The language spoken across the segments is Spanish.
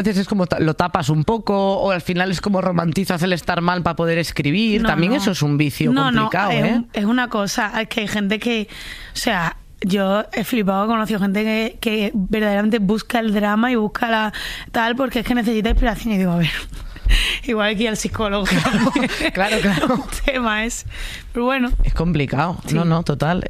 veces es como lo tapas un poco, o al final es como romantizas el estar mal para poder escribir. También eso es un vicio complicado, es una cosa, es que hay gente que, o sea, yo he flipado, he conocido gente que verdaderamente busca el drama y busca la tal porque es que necesita inspiración, y digo, a ver, igual que al psicólogo. Claro. Un tema es, pero bueno. Es complicado, sí. No, total.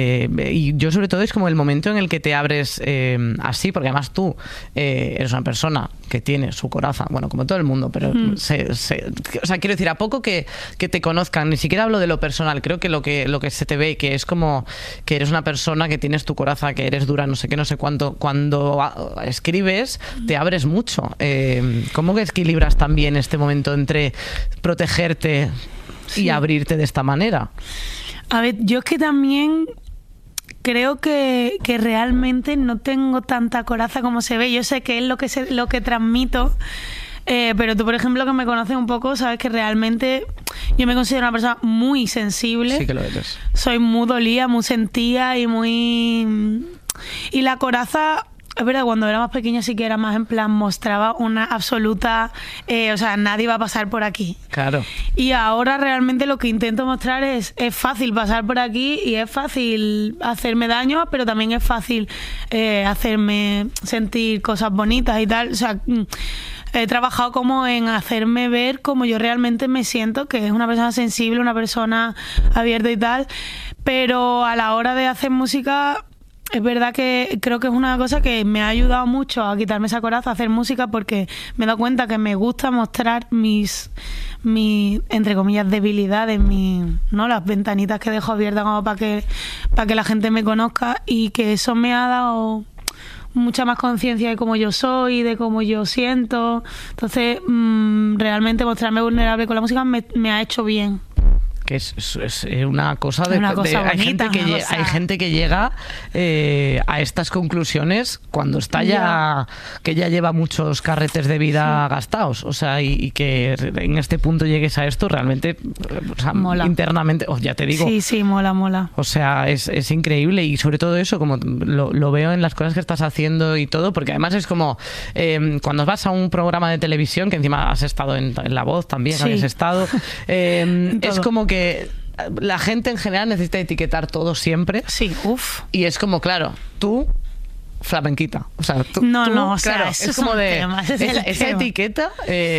Y yo sobre todo es como el momento en el que te abres así, porque además tú eres una persona que tiene su coraza, bueno, como todo el mundo, pero o sea, quiero decir, a poco que te conozcan, ni siquiera hablo de lo personal, creo que lo que se te ve, que es como que eres una persona que tienes tu coraza, que eres dura, no sé qué, no sé cuánto, cuando escribes te abres mucho. ¿Cómo que equilibras también este momento entre protegerte y abrirte de esta manera? A ver, yo es que también creo que realmente no tengo tanta coraza como se ve. Yo sé que es lo que transmito, pero tú, por ejemplo, que me conoces un poco, sabes que realmente yo me considero una persona muy sensible. Sí que lo eres. Soy muy dolida, muy sentida y muy... Y la coraza... Es verdad, cuando era más pequeña sí que era más en plan, mostraba una absoluta... o sea, nadie va a pasar por aquí. Claro. Y ahora realmente lo que intento mostrar es fácil pasar por aquí y es fácil hacerme daño, pero también es fácil hacerme sentir cosas bonitas y tal. O sea, he trabajado como en hacerme ver como yo realmente me siento, que es una persona sensible, una persona abierta y tal. Pero a la hora de hacer música... Es verdad que creo que es una cosa que me ha ayudado mucho a quitarme esa coraza, a hacer música, porque me he dado cuenta que me gusta mostrar mis entre comillas, debilidades, ¿no? Las ventanitas que dejo abiertas como para que la gente me conozca, y que eso me ha dado mucha más conciencia de cómo yo soy, de cómo yo siento. Entonces, realmente mostrarme vulnerable con la música me ha hecho bien. Que es una cosa de, una cosa bonita, hay gente que llega a estas conclusiones cuando está que ya lleva muchos carretes de vida gastados, o sea, y que en este punto llegues a esto realmente, o sea, mola. Internamente, ya te digo. Sí, mola. O sea, es increíble, y sobre todo eso, como lo veo en las cosas que estás haciendo y todo, porque además es como cuando vas a un programa de televisión, que encima has estado en La Voz también, habías estado, es como que la gente en general necesita etiquetar todo siempre. Sí, Y es como, claro, tú flamenquita, o sea, tú, o sea, claro, eso es como de esa tema. Etiqueta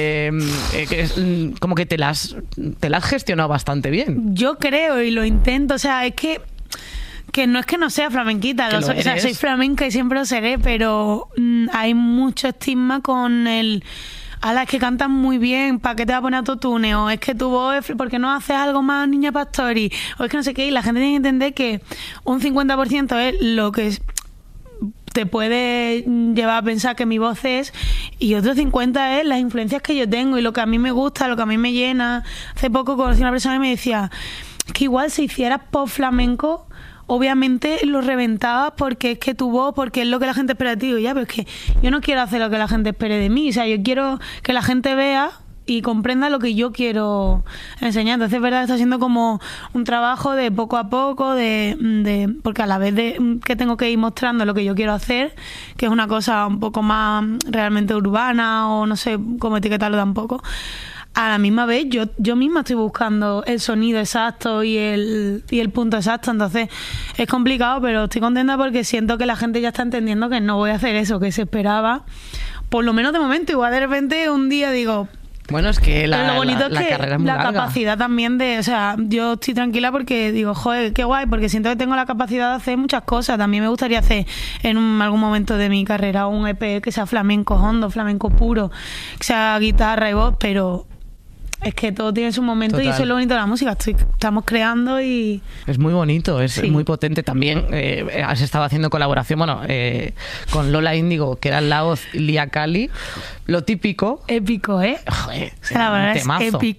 es como que te la has gestionado bastante bien. Yo creo y lo intento, o sea, es que no es que no sea flamenquita, o sea, soy flamenca y siempre lo seré, pero hay mucho estigma con el... es que cantas muy bien, ¿para qué te vas a poner autotune? O es que tu voz, ¿por qué no haces algo más Niña Pastori? O es que no sé qué, y la gente tiene que entender que un 50% es lo que te puede llevar a pensar que mi voz es, y otro 50% es las influencias que yo tengo y lo que a mí me gusta, lo que a mí me llena. Hace poco conocí a una persona que me decía, es que igual si hicieras pop flamenco, obviamente lo reventabas porque es que tu voz, porque es lo que la gente espera de ti. Digo, ya, pero es que yo no quiero hacer lo que la gente espere de mí. O sea, yo quiero que la gente vea y comprenda lo que yo quiero enseñar. Entonces, es verdad, está siendo como un trabajo de poco a poco, porque a la vez de que tengo que ir mostrando lo que yo quiero hacer, que es una cosa un poco más realmente urbana, o no sé cómo etiquetarlo tampoco, a la misma vez yo misma estoy buscando el sonido exacto y el punto exacto. Entonces es complicado, pero estoy contenta porque siento que la gente ya está entendiendo que no voy a hacer eso que se esperaba, por lo menos de momento. Igual de repente un día digo... Bueno, es que lo bonito es que carrera es muy larga. Capacidad también de... O sea, yo estoy tranquila porque digo, joder, qué guay, porque siento que tengo la capacidad de hacer muchas cosas. También me gustaría hacer en algún momento de mi carrera un EP que sea flamenco hondo, flamenco puro, que sea guitarra y voz, pero... Es que todo tiene su momento. Total. Y eso es lo bonito de la música. Estamos creando y... Es muy bonito, es muy potente. También has estado haciendo colaboración, con Lola Índigo, que era la voz, Lia Cali. Lo típico... Épico, ¿eh? Joder, la verdad es épico. O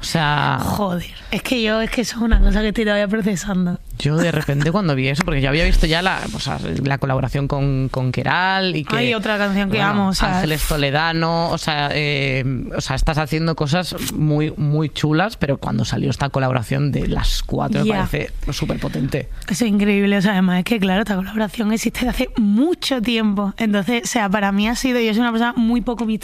sea... Joder, es que eso es una cosa que estoy todavía procesando. Yo de repente cuando vi eso, porque yo había visto ya la colaboración con Queralt y que... Hay otra canción que amo, Ángeles Toledano, estás haciendo cosas muy, muy chulas, pero cuando salió esta colaboración de las 4 me parece súper potente. Eso es increíble, o sea, además es que claro, esta colaboración existe desde hace mucho tiempo, entonces, o sea, para mí ha sido, yo soy una persona muy poco